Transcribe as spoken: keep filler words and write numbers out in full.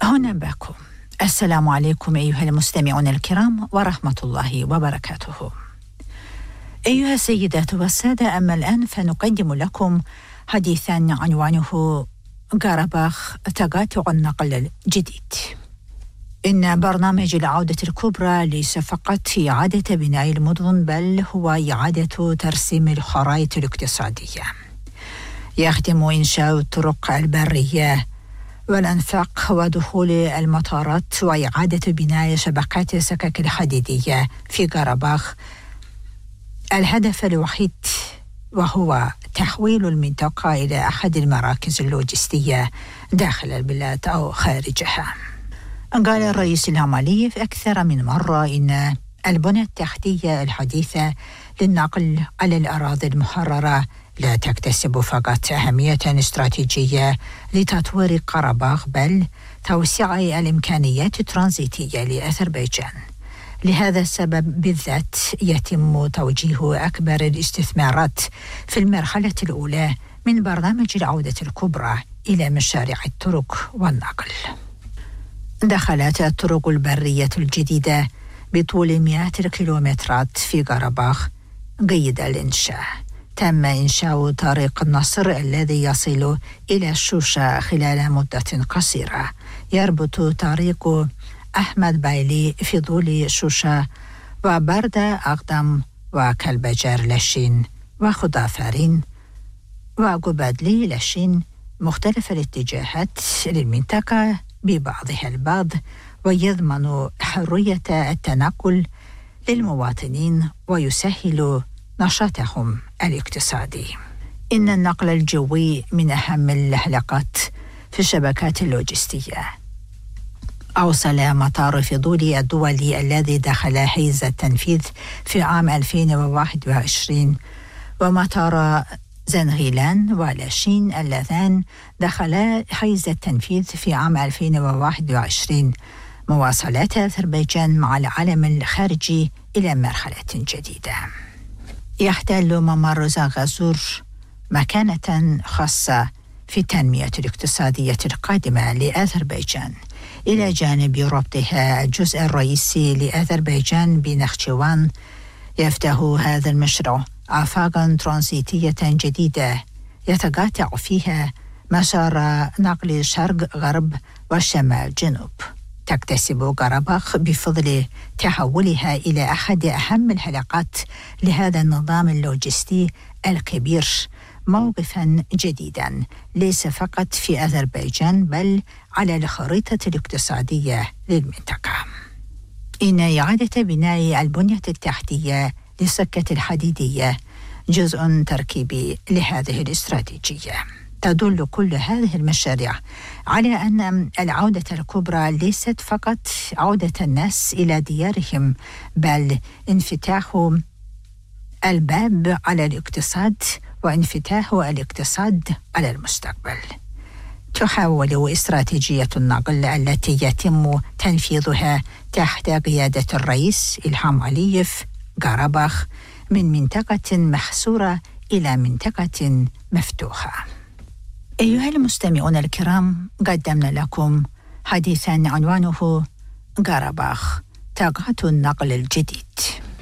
هنا باكو. السلام عليكم أيها المستمعون الكرام ورحمة الله وبركاته. أيها السيدات والسادة، أما الآن فنقدم لكم حديثا عنوانه قرباخ تقاطع النقل الجديد. إن برنامج العودة الكبرى ليس فقط إعادة بناء المدن، بل هو إعادة ترسيم الخرائط الاقتصادية. يخدم إنشاء الطرق البرية والأنفاق ودخول المطارات وإعادة بناء شبكات السكك الحديدية في قرباخ. الهدف الوحيد وهو تحويل المنطقة إلى أحد المراكز اللوجستية داخل البلاد أو خارجها. قال الرئيس العمالي في أكثر من مرة إن البنى التحتية الحديثة للنقل على الأراضي المحررة لا تكتسب فقط أهمية استراتيجية لتطوير قرباخ، بل توسيع الإمكانيات الترانزيتية لأذربيجان. لهذا السبب بالذات يتم توجيه أكبر الاستثمارات في المرحلة الأولى من برنامج العودة الكبرى إلى مشاريع الطرق والنقل. دخلت الطرق البرية الجديدة بطول مئات الكيلومترات في قرباخ جيد الإنشاء. تم إنشاء طريق النصر الذي يصل إلى الشوشة خلال مدة قصيرة، يربط طريق أحمد بايلي في ظل شوشة وبردة أقدم وكلبجار لشين وخضافارين وقبادلي لشين مختلف الاتجاهات للمنطقة ببعضها البعض، ويضمن حرية التنقل للمواطنين ويسهل نشاطهم الاقتصادي. إن النقل الجوي من أهم الحلقات في الشبكات اللوجستية. أوصل مطار فضولي الدولي الذي دخل حيز التنفيذ في عام ألفين وواحد وعشرين ومطار زنغيلان ولاشين اللذان دخلا حيز التنفيذ في عام ألفين وواحد وعشرين مواصلات أذربيجان مع العالم الخارجي إلى مرحلة جديدة. يحتل ممر زنغازور مكانة خاصة في التنمية الاقتصادية القادمة لأذربيجان، إلى جانب ربطها الجزء الرئيسي لأذربيجان بنخجوان. يفتح هذا المشروع آفاقا ترانزيتية جديدة يتقاطع فيها مسار نقل شرق غرب والشمال جنوب. تكتسب قرباخ بفضل تحولها إلى أحد أهم الحلقات لهذا النظام اللوجستي الكبير موقفا جديدا ليس فقط في أذربيجان بل على الخريطة الاقتصادية للمنطقة. إن إعادة بناء البنية التحتية للسكة الحديدية جزء تركيبي لهذه الاستراتيجية. تدل كل هذه المشاريع على أن العودة الكبرى ليست فقط عودة الناس إلى ديارهم، بل انفتاح الباب على الاقتصاد وانفتاح الاقتصاد على المستقبل. تحاول استراتيجية النقل التي يتم تنفيذها تحت قيادة الرئيس إلهام علييف قرباخ من منطقة محصورة إلى منطقة مفتوحة. أيها المستمعون الكرام، قدمنا لكم حديثا عنوانه قرباخ تقاطع النقل الجديد.